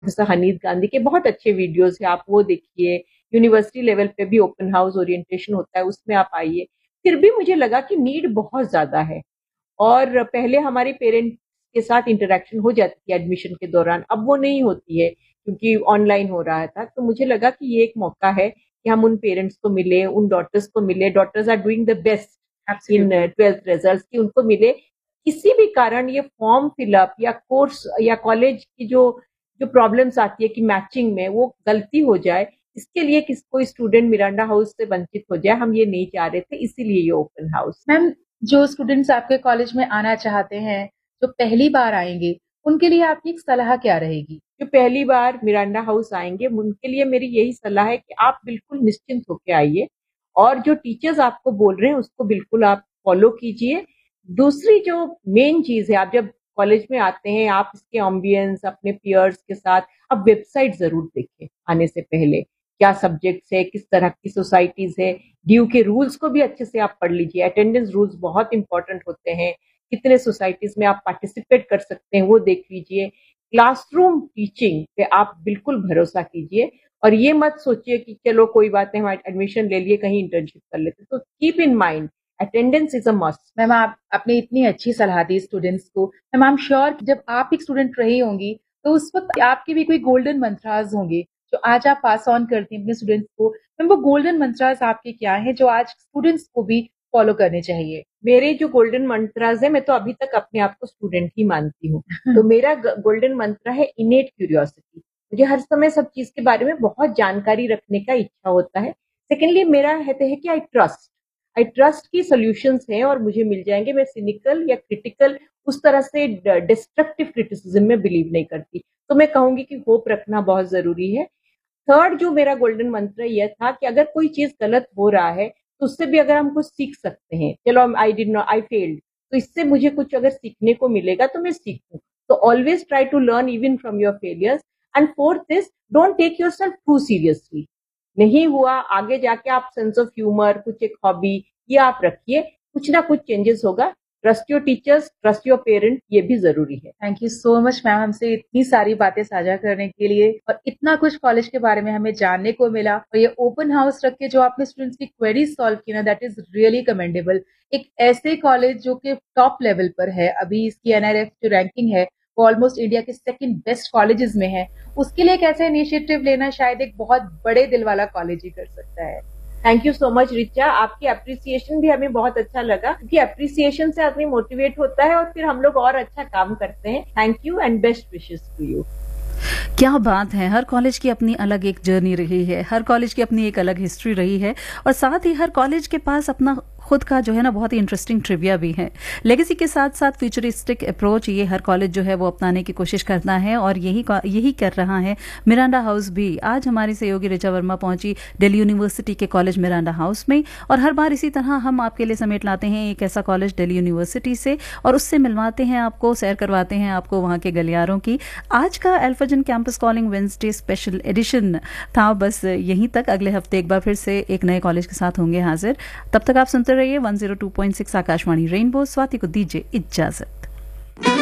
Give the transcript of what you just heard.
Professor हनीद Gandhi के बहुत अच्छे वीडियोस हैं, आप वो देखिए। यूनिवर्सिटी लेवल पे भी ओपन हाउस ओरिएंटेशन होता है, उसमें आप आइए। फिर भी मुझे लगा कि नीड बहुत ज्यादा है, और पहले हमारे पेरेंट्स के साथ इंटरेक्शन हो जाती थी एडमिशन के दौरान, अब वो नहीं होती है क्योंकि ऑनलाइन हो रहा था। तो मुझे लगा कि ये एक मौका है कि हम उन पेरेंट्स को मिले, उन डॉटर्स को मिले। Daughters are doing the best in 12th result, की उनको मिले। किसी भी कारण ये फॉर्म फिलअप या कोर्स या कॉलेज की जो जो प्रॉब्लम्स आती है कि मैचिंग में वो गलती हो जाए, इसके लिए कोई स्टूडेंट मिरांडा हाउस से वंचित हो जाए, हम ये नहीं चाह रहे थे, इसीलिए ये ओपन हाउस। मैम, जो स्टूडेंट्स आपके कॉलेज में आना चाहते हैं, जो पहली बार आएंगे, उनके लिए आपकी एक सलाह क्या रहेगी? जो पहली बार मिरांडा हाउस आएंगे उनके लिए मेरी यही सलाह है कि आप बिल्कुल निश्चिंत होकर आइए, और जो टीचर्स आपको बोल रहे हैं उसको बिल्कुल आप फॉलो कीजिए। दूसरी जो मेन चीज है, आप जब कॉलेज में आते हैं, आप इसके एम्बियंस अपने पियर्स के साथ आप वेबसाइट जरूर देखें आने से पहले, क्या सब्जेक्ट्स है, किस तरह की सोसाइटीज है। ड्यू के रूल्स को भी अच्छे से आप पढ़ लीजिए, अटेंडेंस रूल्स बहुत इंपॉर्टेंट होते हैं। कितने सोसाइटीज में आप पार्टिसिपेट कर सकते हैं वो देख लीजिए। क्लासरूम टीचिंग पे आप बिल्कुल भरोसा कीजिए, और ये मत सोचिए कि चलो कोई बात नहीं, हम एडमिशन ले लिए, कहीं इंटर्नशिप कर लेते। तो keep in mind, attendance is a must. Ma'am, आपने इतनी अच्छी सलाह दी स्टूडेंट्स को। मैम, आई एम श्योर जब आप एक स्टूडेंट रही होंगी तो उस वक्त आपके भी कोई गोल्डन मंत्रास होंगे जो आज आप पास ऑन करती हैं अपने स्टूडेंट्स को। मैम, वो गोल्डन मंत्रास आपके क्या हैं जो आज स्टूडेंट्स को भी फॉलो करने चाहिए? मेरे जो गोल्डन मंत्रास है, मैं तो अभी तक अपने आप को स्टूडेंट ही मानती हूँ। तो मेरा गोल्डन मंत्र है इनेट क्यूरियोसिटी। मुझे हर समय सब चीज के बारे में बहुत जानकारी रखने का इच्छा होता है। सेकेंडली मेरा है कि आई ट्रस्ट की सोल्यूशंस हैं और मुझे मिल जाएंगे। मैं सिनिकल या क्रिटिकल उस तरह से डिस्ट्रक्टिव क्रिटिसिज्म में बिलीव नहीं करती। तो मैं कहूंगी कि होप रखना बहुत जरूरी है। थर्ड जो मेरा गोल्डन मंत्र यह था कि अगर कोई चीज गलत हो रहा है तो उससे भी अगर हम कुछ सीख सकते हैं, चलो I did not, I failed, तो इससे मुझे कुछ अगर सीखने को मिलेगा तो मैं सीखूं। तो always try to learn even from your failures. And fourth is, don't take yourself to seriously. नहीं हुआ, आगे जाके आप सेंस ऑफ ह्यूमर, कुछ एक हॉबी ये आप रखिए, कुछ ना कुछ चेंजेस होगा। Trust your teachers, trust your parent, ये भी जरूरी है। Thank you so much ma'am, हमसे इतनी सारी बातें साझा करने के लिए, और इतना कुछ कॉलेज के बारे में हमें जानने को मिला। और ये ओपन हाउस रख के जो आपने स्टूडेंट्स की क्वेरीज सॉल्व की ना, दैट इज रियली कमेंडेबल। एक ऐसे कॉलेज जो कि टॉप लेवल पर है, अभी इसकी एनआरएफ जो रैंकिंग है वो ऑलमोस्ट इंडिया के सेकंड बेस्ट कॉलेजेस में है, उसके लिए एक ऐसा इनिशिएटिव लेना शायद एक बहुत बड़े दिल वाला कॉलेज ही कर सकता है। Thank you so much Richa, आपकी अप्रिसिएशन भी हमें बहुत अच्छा लगा, क्योंकि अप्रिसिएशन से आदमी मोटिवेट होता है और फिर हम लोग और अच्छा काम करते हैं। Thank you and best wishes to you. क्या बात है, हर कॉलेज की अपनी अलग एक जर्नी रही है, हर कॉलेज की अपनी एक अलग हिस्ट्री रही है, और साथ ही हर कॉलेज के पास अपना खुद का जो है ना बहुत ही इंटरेस्टिंग ट्रिविया भी है। लेगेसी के साथ साथ फ्यूचरिस्टिक अप्रोच ये हर कॉलेज जो है वो अपनाने की कोशिश करता है, और यही कर रहा है मिरांडा हाउस भी। आज हमारी सहयोगी ऋचा वर्मा पहुंची दिल्ली यूनिवर्सिटी के कॉलेज मिरांडा हाउस में, और हर बार इसी तरह हम आपके लिए समेट लाते हैं एक ऐसा कॉलेज दिल्ली यूनिवर्सिटी से, और उससे मिलवाते हैं आपको, सैर करवाते हैं आपको वहां के गलियारों की। आज का अल्फाजन campus calling Wednesday special edition था बस यहीं तक। अगले हफ्ते एक बार फिर से एक नए कॉलेज के साथ होंगे हाजिर। तब तक आप सुनते रहिए 102.6 आकाशवाणी रेनबो। स्वाति को दीजिए इजाजत।